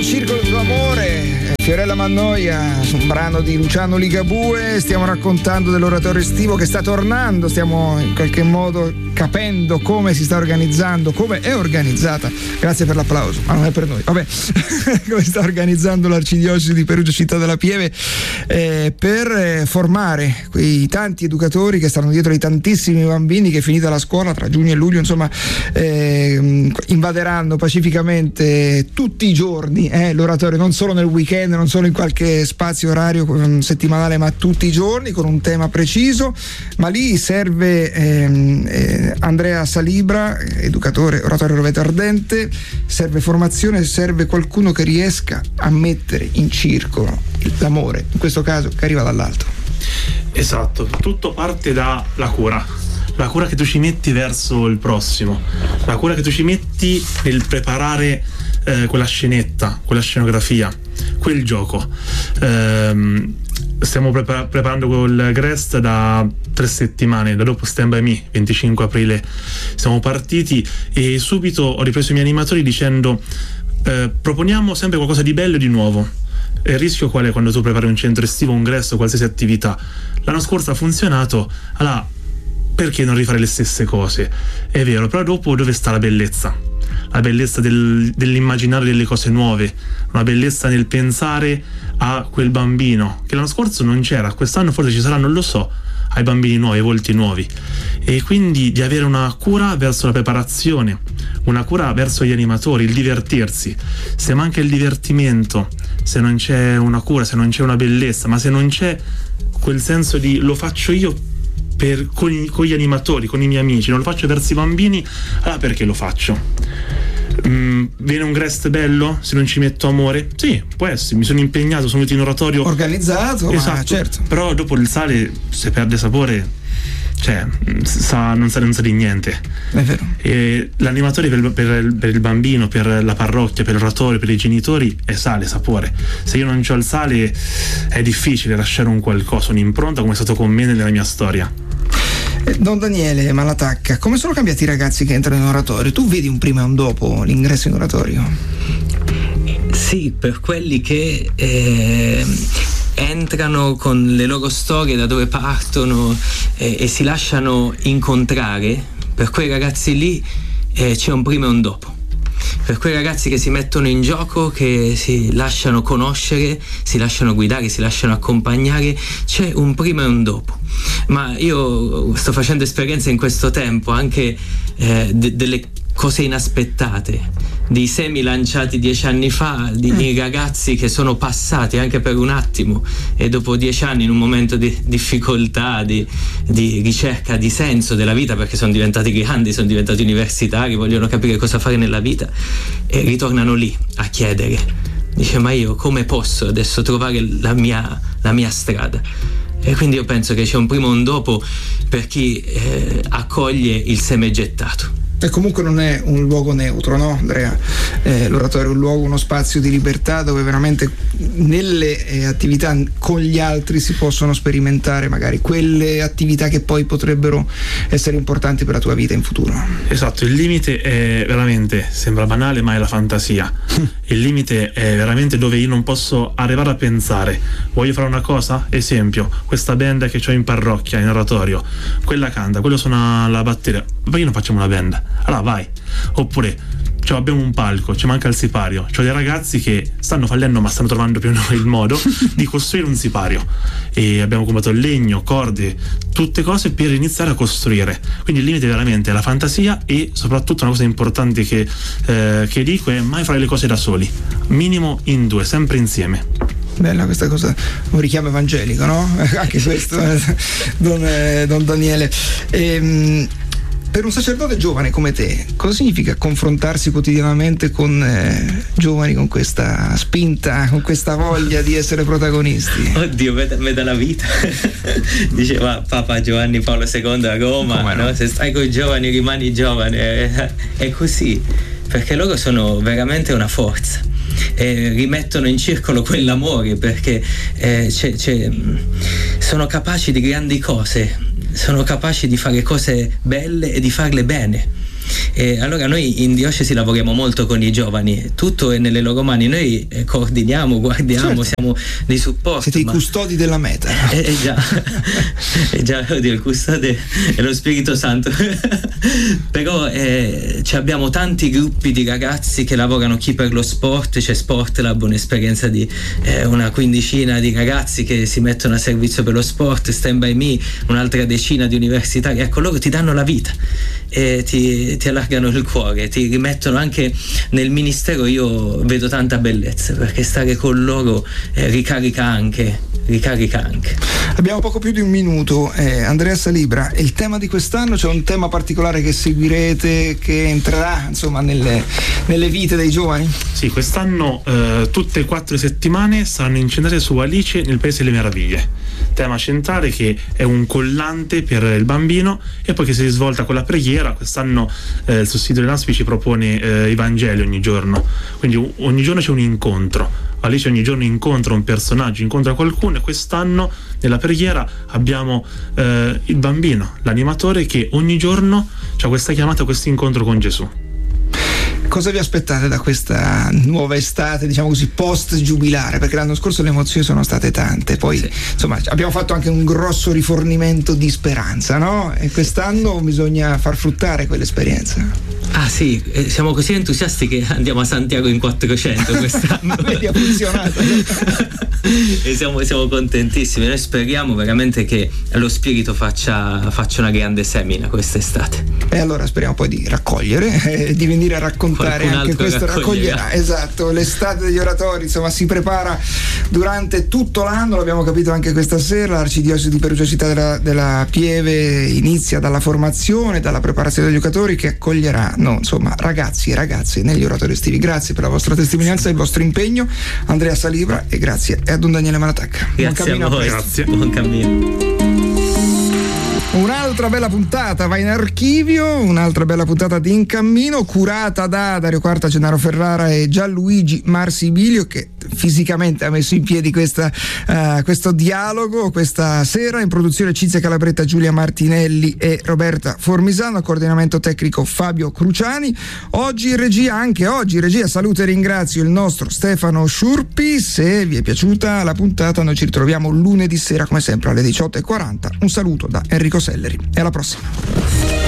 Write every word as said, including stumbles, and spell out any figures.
Circolo del tuo amore, Fiorella Mannoia, su un brano di Luciano Ligabue. Stiamo raccontando dell'oratorio estivo che sta tornando, stiamo in qualche modo capendo come si sta organizzando, come è organizzata, grazie per l'applauso, ma non è per noi, vabbè, come sta organizzando l'Arcidiocesi di Perugia Città della Pieve eh, per eh, formare quei tanti educatori che stanno dietro ai tantissimi bambini che, finita la scuola tra giugno e luglio, insomma, eh, invaderanno pacificamente tutti i giorni eh, l'oratorio, non solo nel weekend, non solo in qualche spazio orario settimanale, ma tutti i giorni con un tema preciso. Ma lì serve ehm, eh, Andrea Salibra, educatore oratorio Roveto Ardente, serve formazione, serve qualcuno che riesca a mettere in circolo l'amore, in questo caso che arriva dall'alto. Esatto, tutto parte dalla cura, la cura che tu ci metti verso il prossimo, la cura che tu ci metti nel preparare eh, quella scenetta, quella scenografia, quel gioco. Ehm, stiamo prepar- preparando quel Grest da tre settimane, da dopo Stand By Me, venticinque aprile siamo partiti e subito ho ripreso i miei animatori dicendo eh, proponiamo sempre qualcosa di bello e di nuovo. E il rischio qual è quando tu prepari un centro estivo, un Grest o qualsiasi attività? L'anno scorso ha funzionato, allora perché non rifare le stesse cose? È vero, però dopo dove sta la bellezza? La bellezza del, dell'immaginare delle cose nuove, una bellezza nel pensare a quel bambino che l'anno scorso non c'era, quest'anno forse ci sarà, non lo so, ai bambini nuovi, ai volti nuovi, e quindi di avere una cura verso la preparazione, una cura verso gli animatori, il divertirsi. Se manca il divertimento, se non c'è una cura, se non c'è una bellezza, ma se non c'è quel senso di lo faccio io per, con, i, con gli animatori, con i miei amici, non lo faccio verso i bambini, allora perché lo faccio? Mm, viene un Grest bello se non ci metto amore? Sì, può essere, mi sono impegnato, sono venuto in oratorio organizzato, esatto, ma certo, però dopo il sale, se perde sapore, cioè sa, non sa, non sa di niente. È vero. E l'animatore per, per, per il bambino, per la parrocchia, per l'oratorio, per i genitori è sale, sapore. Se io non c'ho il sale è difficile lasciare un qualcosa, un'impronta, come è stato con me nella mia storia. Don Daniele Malatacca, come sono cambiati i ragazzi che entrano in oratorio? Tu vedi un prima e un dopo l'ingresso in oratorio? Sì, per quelli che eh, entrano con le loro storie, da dove partono eh, e si lasciano incontrare, per quei ragazzi lì eh, c'è un prima e un dopo. Per quei ragazzi che si mettono in gioco, che si lasciano conoscere, si lasciano guidare, si lasciano accompagnare, c'è un prima e un dopo. Ma io sto facendo esperienze in questo tempo anche eh, de- delle cose inaspettate, di semi lanciati dieci anni fa, di, di ragazzi che sono passati anche per un attimo e dopo dieci anni, in un momento di difficoltà, di, di ricerca di senso della vita, perché sono diventati grandi, sono diventati universitari, vogliono capire cosa fare nella vita, e ritornano lì a chiedere, dice: ma io come posso adesso trovare la mia, la mia strada? E quindi io penso che c'è un prima e un dopo per chi eh, accoglie il seme gettato. E comunque non è un luogo neutro, no Andrea? Eh, l'oratorio è un luogo, uno spazio di libertà dove veramente nelle eh, attività con gli altri si possono sperimentare magari quelle attività che poi potrebbero essere importanti per la tua vita in futuro. Esatto, il limite è veramente, sembra banale, ma è la fantasia. Il limite è veramente dove io non posso arrivare a pensare: voglio fare una cosa? Esempio, questa band che ho in parrocchia, in oratorio, quella canta, quello suona la batteria, ma io non facciamo una band. Allora vai. Oppure cioè, abbiamo un palco, ci manca il sipario, c'ho dei ragazzi che stanno fallendo ma stanno trovando più o meno il modo di costruire un sipario, e abbiamo comprato il legno, corde, tutte cose per iniziare a costruire. Quindi il limite veramente è la fantasia, e soprattutto una cosa importante che, eh, che dico è mai fare le cose da soli, minimo in due, sempre insieme. Bella questa cosa, un richiamo evangelico, no? Anche questo, don, eh, don Daniele. Ehm, Per un sacerdote giovane come te, cosa significa confrontarsi quotidianamente con eh, giovani con questa spinta, con questa voglia di essere protagonisti? Oddio, me dà la vita. Diceva Papa Giovanni Paolo secondo a Roma, no? No? Se stai con i giovani rimani giovane. È, è così, perché loro sono veramente una forza. E rimettono in circolo quell'amore, perché eh, c'è, c'è, sono capaci di grandi cose, sono capaci di fare cose belle e di farle bene, E allora noi in diocesi lavoriamo molto con i giovani, tutto è nelle loro mani, noi coordiniamo, guardiamo, certo. Siamo di supporto. Siete ma... i custodi della meta. Eh, eh già, eh già, oddio, il custode è lo Spirito Santo. Però eh, abbiamo tanti gruppi di ragazzi che lavorano, chi per lo sport, c'è Sport Lab, un'esperienza di eh, una quindicina di ragazzi che si mettono a servizio per lo sport, Stand By Me, un'altra decina di universitari, ecco, loro ti danno la vita e ti, ti allargano il cuore, ti rimettono anche nel ministero. Io vedo tanta bellezza perché stare con loro eh, ricarica anche ricarica anche. Abbiamo poco più di un minuto. eh, Andrea Salibra, il tema di quest'anno, c'è un tema particolare che seguirete, che entrerà insomma nelle, nelle vite dei giovani? Sì, quest'anno eh, tutte e quattro settimane saranno incentrate su Alice nel Paese delle Meraviglie, tema centrale che è un collante per il bambino e poi che si svolta con la preghiera. Quest'anno eh, il sussidio dell'A S P I ci propone eh, i Vangeli ogni giorno, quindi ogni giorno c'è un incontro. Alice ogni giorno incontra un personaggio, incontra qualcuno, e quest'anno nella preghiera abbiamo eh, il bambino, l'animatore, che ogni giorno ha questa chiamata, questo incontro con Gesù. Cosa vi aspettate da questa nuova estate, diciamo così, post giubilare? Perché l'anno scorso le emozioni sono state tante, poi sì. Insomma abbiamo fatto anche un grosso rifornimento di speranza, no? E quest'anno bisogna far fruttare quell'esperienza. Ah sì, eh, siamo così entusiasti che andiamo a Santiago in quattrocento quest'anno. Vedi, ha funzionato. E siamo, siamo contentissimi. Noi speriamo veramente che lo Spirito faccia, faccia una grande semina quest'estate. E allora speriamo poi di raccogliere, eh, di venire a raccontare Qualcun anche questo. Raccoglierà, esatto. L'estate degli oratori insomma si prepara durante tutto l'anno, l'abbiamo capito anche questa sera. L'Arcidiocesi di Perugia Città della, della Pieve inizia dalla formazione, dalla preparazione degli educatori, che accoglierà no, insomma ragazzi e ragazze negli oratori estivi. Grazie per la vostra testimonianza e il vostro impegno, Andrea Salibra, e grazie a Don Daniele Malatacca. Grazie. Buon cammino a voi. Grazie. Buon cammino. Un'altra bella puntata va in archivio, un'altra bella puntata di In Cammino, curata da Dario Quarta, Gennaro Ferrara e Gianluigi Marsibilio, che fisicamente ha messo in piedi questa, uh, questo dialogo questa sera. In produzione Cinzia Calabretta, Giulia Martinelli e Roberta Formisano, coordinamento tecnico Fabio Cruciani. Oggi in regia, anche oggi in regia, saluto e ringrazio il nostro Stefano Sciurpi. Se vi è piaciuta la puntata, noi ci ritroviamo lunedì sera come sempre alle diciotto e quaranta. Un saluto da Enrico Selleri e alla prossima.